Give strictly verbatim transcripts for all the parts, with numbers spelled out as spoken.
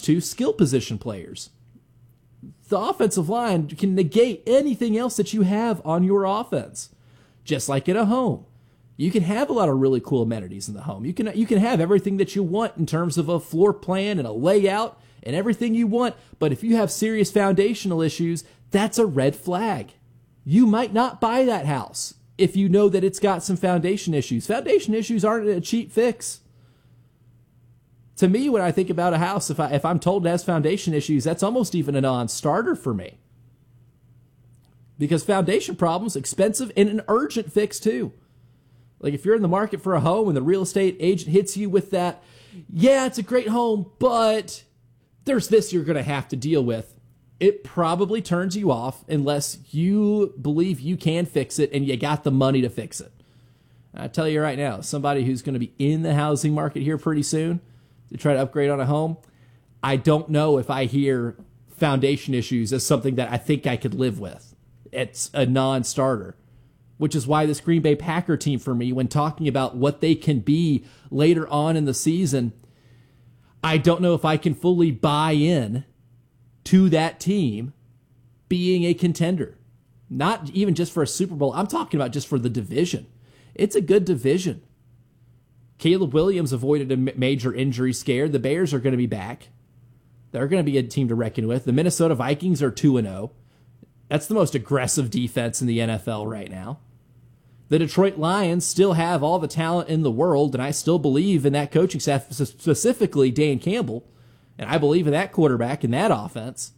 to skill position players. The offensive line can negate anything else that you have on your offense, just like in a home. You can have a lot of really cool amenities in the home. You can you can have everything that you want in terms of a floor plan and a layout and everything you want, but if you have serious foundational issues, that's a red flag. You might not buy that house if you know that it's got some foundation issues. Foundation issues aren't a cheap fix. To me, when I think about a house, if I if I'm told it has foundation issues, that's almost even a non-starter for me. Because foundation problems, expensive and an urgent fix too. Like if you're in the market for a home and the real estate agent hits you with that, yeah, it's a great home, but there's this you're going to have to deal with. It probably turns you off unless you believe you can fix it and you got the money to fix it. I tell you right now, somebody who's going to be in the housing market here pretty soon to try to upgrade on a home, I don't know if I hear foundation issues as something that I think I could live with. It's a non-starter, which is why this Green Bay Packer team for me, when talking about what they can be later on in the season, I don't know if I can fully buy in to that team being a contender. Not even just for a Super Bowl. I'm talking about just for the division. It's a good division. Caleb Williams avoided a major injury scare. The Bears are going to be back. They're going to be a team to reckon with. The Minnesota Vikings are two and oh. That's the most aggressive defense in the N F L right now. The Detroit Lions still have all the talent in the world, and I still believe in that coaching staff, specifically Dan Campbell, and I believe in that quarterback and that offense.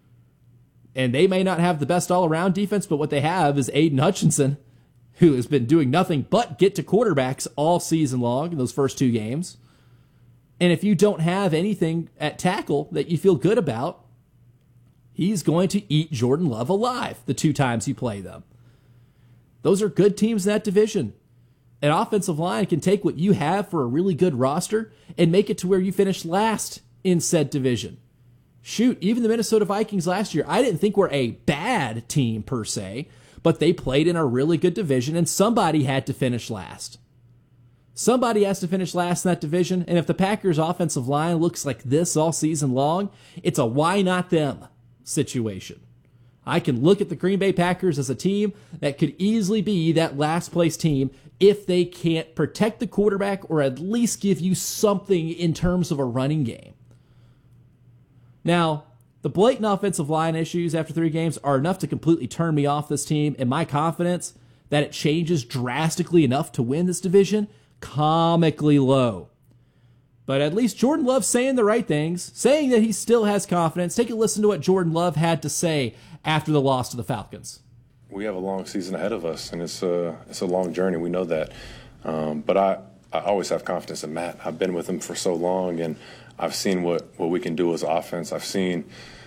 And they may not have the best all-around defense, but what they have is Aiden Hutchinson, who has been doing nothing but get to quarterbacks all season long in those first two games. And if you don't have anything at tackle that you feel good about, he's going to eat Jordan Love alive the two times you play them. Those are good teams in that division. An offensive line can take what you have for a really good roster and make it to where you finish last in said division. Shoot, even the Minnesota Vikings last year, I didn't think were a bad team per se, but they played in a really good division, and somebody had to finish last. Somebody has to finish last in that division, and if the Packers' offensive line looks like this all season long, it's a why not them situation. I can look at the Green Bay Packers as a team that could easily be that last place team if they can't protect the quarterback or at least give you something in terms of a running game. Now, the blatant offensive line issues after three games are enough to completely turn me off this team, and my confidence that it changes drastically enough to win this division, comically low. But at least Jordan Love's saying the right things, saying that he still has confidence. Take a listen to what Jordan Love had to say after the loss to the Falcons. We have a long season ahead of us, and it's a, it's a long journey. We know that. Um, but I, I always have confidence in Matt. I've been with him for so long, and I've seen what, what we can do as offense. I've seen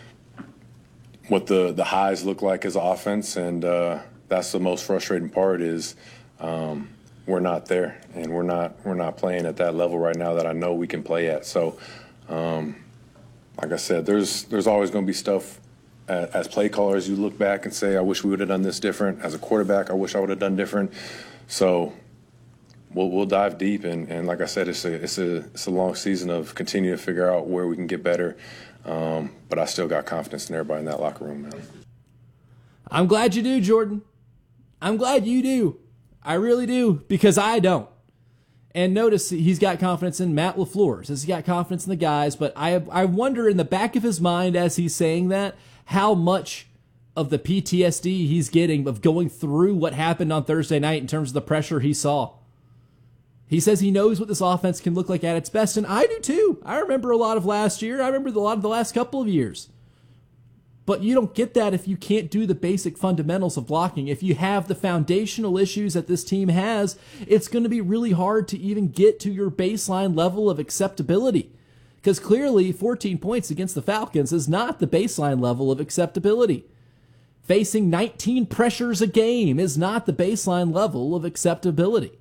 what the, the highs look like as offense, and uh, that's the most frustrating part is um, we're not there, and we're not we're not playing at that level right now that I know we can play at. So, um, like I said, there's there's always going to be stuff as, as play callers you look back and say, I wish we would have done this different. As a quarterback, I wish I would have done different. So we'll we'll dive deep, and, and like I said, it's a it's a it's a long season of continuing to figure out where we can get better. Um, but I still got confidence in everybody in that locker room, man. I'm glad you do, Jordan. I'm glad you do. I really do, because I don't. And notice he's got confidence in Matt LaFleur. He's got confidence in the guys, but I I wonder in the back of his mind as he's saying that, how much of the P T S D he's getting of going through what happened on Thursday night in terms of the pressure he saw. He says he knows what this offense can look like at its best, and I do too. I remember a lot of last year. I remember a lot of the last couple of years. But you don't get that if you can't do the basic fundamentals of blocking. If you have the foundational issues that this team has, it's going to be really hard to even get to your baseline level of acceptability. Because clearly, fourteen points against the Falcons is not the baseline level of acceptability. Facing nineteen pressures a game is not the baseline level of acceptability.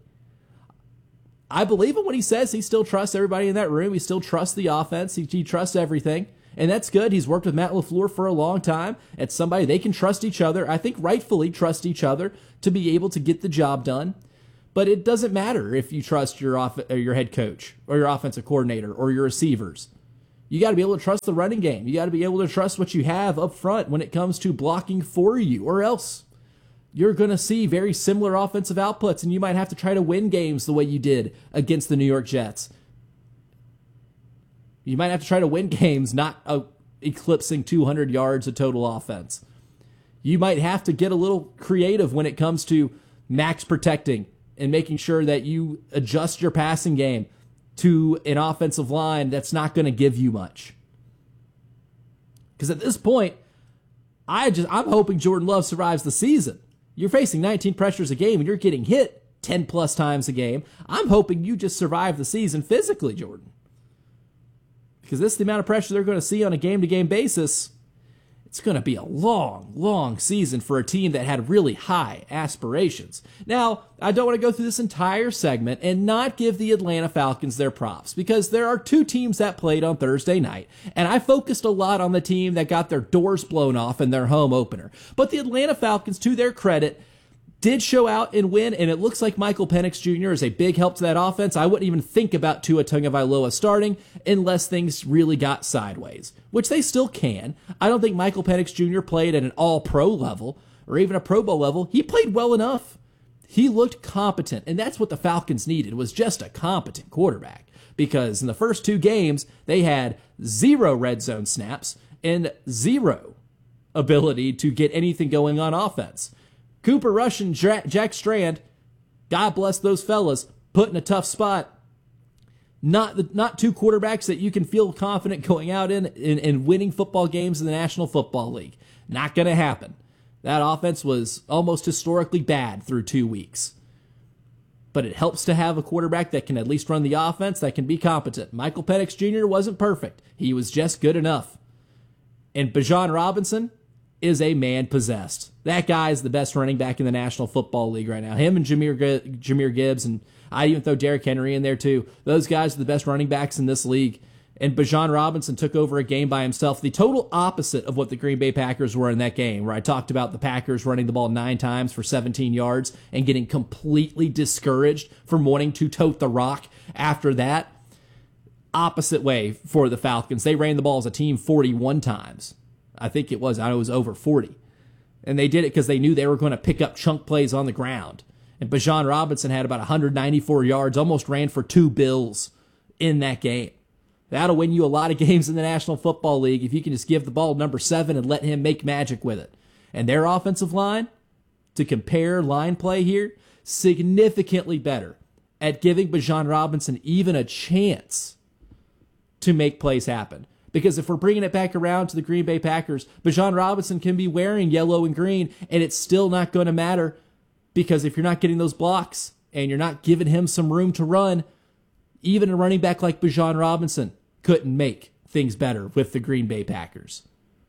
I believe him when he says he still trusts everybody in that room. He still trusts the offense. He, he trusts everything. And that's good. He's worked with Matt LaFleur for a long time. It's somebody they can trust each other. I think rightfully trust each other to be able to get the job done. But it doesn't matter if you trust your off, or your head coach or your offensive coordinator or your receivers. You got to be able to trust the running game. You got to be able to trust what you have up front when it comes to blocking for you, or else you're going to see very similar offensive outputs, and you might have to try to win games the way you did against the New York Jets. You might have to try to win games not uh, eclipsing two hundred yards of total offense. You might have to get a little creative when it comes to max protecting and making sure that you adjust your passing game to an offensive line that's not going to give you much. Because at this point, I just I'm hoping Jordan Love survives the season. You're facing nineteen pressures a game and you're getting hit ten plus times a game. I'm hoping you just survive the season physically, Jordan. Because this is the amount of pressure they're going to see on a game-to-game basis. It's going to be a long, long season for a team that had really high aspirations. Now, I don't want to go through this entire segment and not give the Atlanta Falcons their props, because there are two teams that played on Thursday night, and I focused a lot on the team that got their doors blown off in their home opener. But the Atlanta Falcons, to their credit, did show out and win, and it looks like Michael Penix Junior is a big help to that offense. I wouldn't even think about Tua Tagovailoa starting unless things really got sideways, which they still can. I don't think Michael Penix Junior played at an all-pro level or even a Pro Bowl level. He played well enough. He looked competent, and that's what the Falcons needed, was just a competent quarterback, because in the first two games, they had zero red zone snaps and zero ability to get anything going on offense. Cooper Rush and Jack Strand, God bless those fellas, put in a tough spot. Not the, not two quarterbacks that you can feel confident going out in and winning football games in the National Football League. Not going to happen. That offense was almost historically bad through two weeks. But it helps to have a quarterback that can at least run the offense, that can be competent. Michael Penix Junior wasn't perfect. He was just good enough. And Bijan Robinson is a man possessed. That guy is the best running back in the National Football League right now. Him and Jahmyr, Jahmyr Gibbs, and I even throw Derrick Henry in there too. Those guys are the best running backs in this league. And Bijan Robinson took over a game by himself, the total opposite of what the Green Bay Packers were in that game, where I talked about the Packers running the ball nine times for seventeen yards and getting completely discouraged from wanting to tote the rock after that. Opposite way for the Falcons. They ran the ball as a team forty-one times. I think it was. I know it was over forty. And they did it because they knew they were going to pick up chunk plays on the ground. And Bijan Robinson had about one hundred ninety-four yards, almost ran for two bills in that game. That'll win you a lot of games in the National Football League if you can just give the ball to number seven and let him make magic with it. And their offensive line, to compare line play here, significantly better at giving Bijan Robinson even a chance to make plays happen. Because if we're bringing it back around to the Green Bay Packers, Bijan Robinson can be wearing yellow and green, and it's still not going to matter, because if you're not getting those blocks and you're not giving him some room to run, even a running back like Bijan Robinson couldn't make things better with the Green Bay Packers.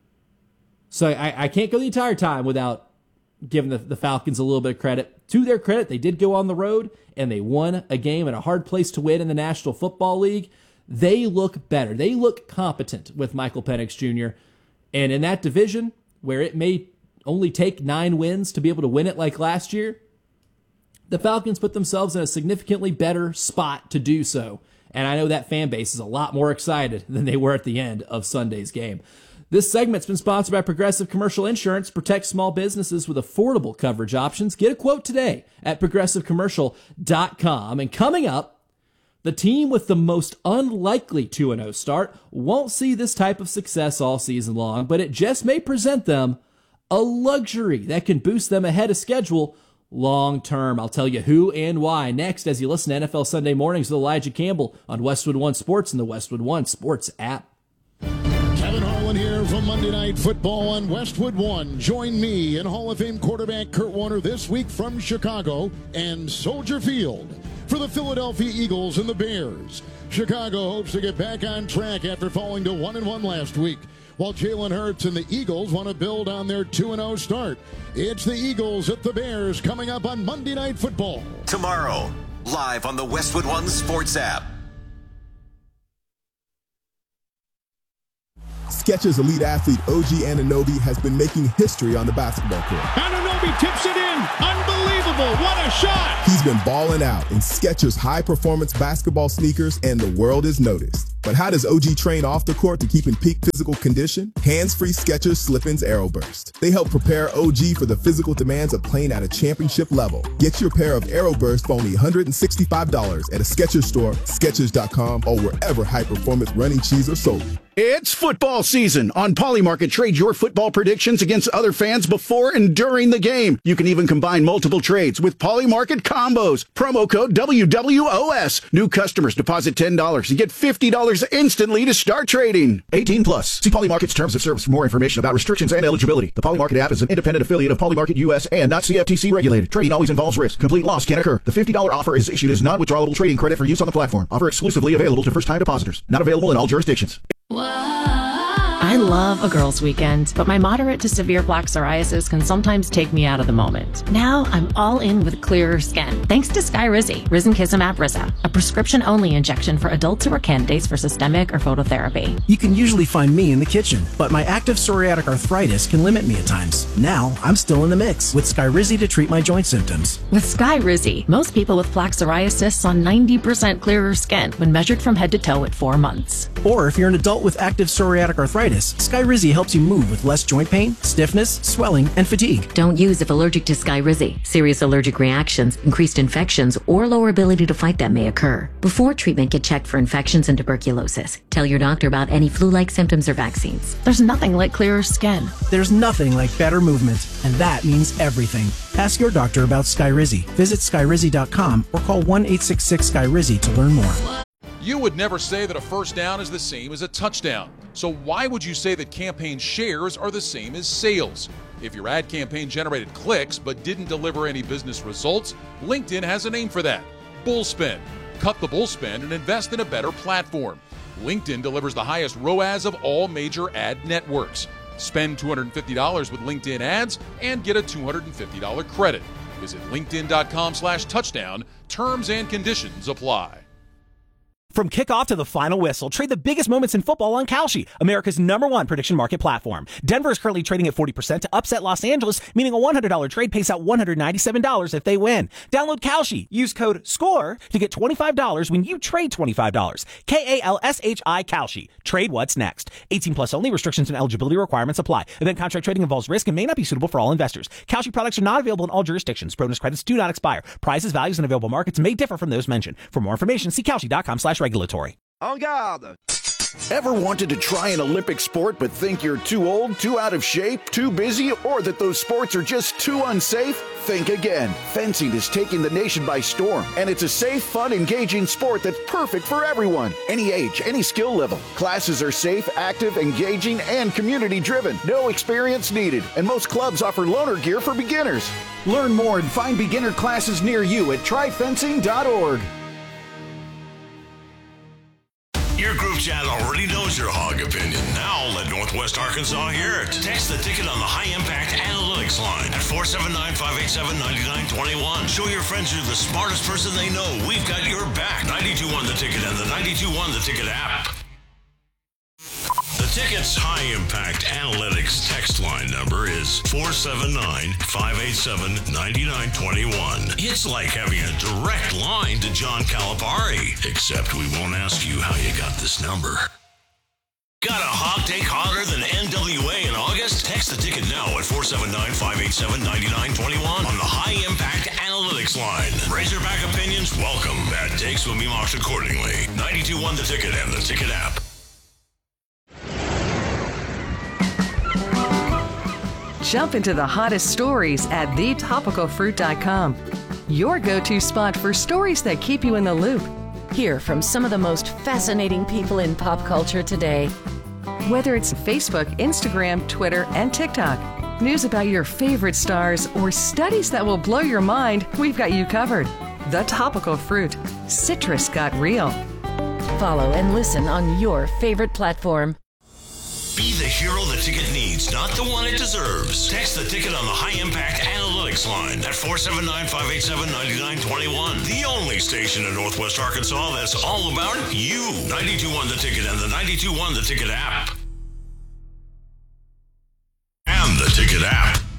So I, I can't go the entire time without giving the, the Falcons a little bit of credit. To their credit, they did go on the road, and they won a game at a hard place to win in the National Football League. They look better. They look competent with Michael Penix Junior And in that division, where it may only take nine wins to be able to win it like last year, the Falcons put themselves in a significantly better spot to do so. And I know that fan base is a lot more excited than they were at the end of Sunday's game. This segment's been sponsored by Progressive Commercial Insurance. Protect small businesses with affordable coverage options. Get a quote today at progressive commercial dot com. And coming up, the team with the most unlikely two and oh start won't see this type of success all season long, but it just may present them a luxury that can boost them ahead of schedule long term. I'll tell you who and why next as you listen to N F L Sunday Mornings with Elijah Campbell on Westwood One Sports and the Westwood One Sports app. Kevin Harlan here from Monday Night Football on Westwood One. Join me and Hall of Fame quarterback Kurt Warner this week from Chicago and Soldier Field for the Philadelphia Eagles and the Bears. Chicago hopes to get back on track after falling to one and one last week, while Jalen Hurts and the Eagles want to build on their two and oh start. It's the Eagles at the Bears coming up on Monday Night Football. Tomorrow, live on the Westwood One Sports app. Skechers elite athlete O G Anunoby has been making history on the basketball court. Anunoby tips it in. Unbelievable. What a shot. He's been balling out in Skechers high-performance basketball sneakers, and the world has noticed. But how does O G train off the court to keep in peak physical condition? Hands-free Skechers Slip-ins Aeroburst. They help prepare O G for the physical demands of playing at a championship level. Get your pair of Aeroburst for only one hundred sixty-five dollars at a Skechers store, Skechers dot com, or wherever high-performance running shoes are sold. It's football season. On Polymarket, trade your football predictions against other fans before and during the game. You can even combine multiple trades with Polymarket combos. Promo code W W O S. New customers deposit ten dollars and get fifty dollars instantly to start trading. eighteen plus. See Polymarket's terms of service for more information about restrictions and eligibility. The Polymarket app is an independent affiliate of Polymarket U S and not C F T C regulated. Trading always involves risk. Complete loss can occur. The fifty dollars offer is issued as non-withdrawable trading credit for use on the platform. Offer exclusively available to first-time depositors. Not available in all jurisdictions. I love a girls' weekend, but my moderate to severe plaque psoriasis can sometimes take me out of the moment. Now I'm all in with clearer skin, thanks to Skyrizi, Risankizumab Riza, a prescription-only injection for adults who are candidates for systemic or phototherapy. You can usually find me in the kitchen, but my active psoriatic arthritis can limit me at times. Now I'm still in the mix with Skyrizi to treat my joint symptoms. With Skyrizi, most people with plaque psoriasis saw ninety percent clearer skin when measured from head to toe at four months. Or if you're an adult with active psoriatic arthritis, Skyrizi helps you move with less joint pain, stiffness, swelling, and fatigue. Don't use if allergic to Skyrizi. Serious allergic reactions, increased infections, or lower ability to fight them may occur. Before treatment, get checked for infections and tuberculosis. Tell your doctor about any flu-like symptoms or vaccines. There's nothing like clearer skin. There's nothing like better movement, and that means everything. Ask your doctor about Skyrizi. Visit Skyrizi dot com or call one eight six six Sky Rizi to learn more. You would never say that a first down is the same as a touchdown. So why would you say that campaign shares are the same as sales? If your ad campaign generated clicks but didn't deliver any business results, LinkedIn has a name for that: Bullspend. Cut the bullspend and invest in a better platform. LinkedIn delivers the highest R O A S of all major ad networks. Spend two hundred fifty dollars with LinkedIn ads and get a two hundred fifty dollars credit. Visit linkedin dot com slash touchdown. Terms and conditions apply. From kickoff to the final whistle, trade the biggest moments in football on Kalshi, America's number one prediction market platform. Denver is currently trading at forty percent to upset Los Angeles, meaning a one hundred dollars trade pays out one hundred ninety-seven dollars if they win. Download Kalshi. Use code SCORE to get twenty-five dollars when you trade twenty-five dollars. K A L S H I Kalshi. Trade what's next. eighteen plus only. Restrictions and eligibility requirements apply. Event contract trading involves risk and may not be suitable for all investors. Kalshi products are not available in all jurisdictions. Bonus credits do not expire. Prices, values, and available markets may differ from those mentioned. For more information, see Kalshi dot com slash regulatory. En garde! Ever wanted to try an Olympic sport but think you're too old, too out of shape, too busy, or that those sports are just too unsafe? Think again. Fencing is taking the nation by storm, and it's a safe, fun, engaging sport that's perfect for everyone. Any age, any skill level. Classes are safe, active, engaging, and community-driven. No experience needed, and most clubs offer loaner gear for beginners. Learn more and find beginner classes near you at try fencing dot org. Your group chat already knows your hog opinion. Now let Northwest Arkansas hear it. Text the ticket on the High Impact Analytics line at four seven nine, five eight seven, nine nine two one. Show your friends you're the smartest person they know. We've got your back. ninety-two one The Ticket and the ninety-two one The Ticket app. The Ticket's High Impact Analytics text line number is four seven nine, five eight seven, nine nine two one. It's like having a direct line to John Calipari, except we won't ask you how you got this number. Got a hog take hotter than N W A in August? Text the ticket now at four seven nine, five eight seven, nine nine two one on the High Impact Analytics line. Razorback opinions welcome. Bad takes will be marked accordingly. ninety-two one The Ticket and the Ticket app. Jump into the hottest stories at the topical fruit dot com. Your go-to spot for stories that keep you in the loop. Hear from some of the most fascinating people in pop culture today. Whether it's Facebook, Instagram, Twitter, and TikTok, news about your favorite stars, or studies that will blow your mind, we've got you covered. The Topical Fruit. Citrus got real. Follow and listen on your favorite platform. Be the hero the ticket needs, not the one it deserves. Text the ticket on the High Impact Analytics line at four seven nine, five eight seven, nine nine two one. The only station in Northwest Arkansas that's all about you. ninety-two one The Ticket and the ninety-two one The Ticket app.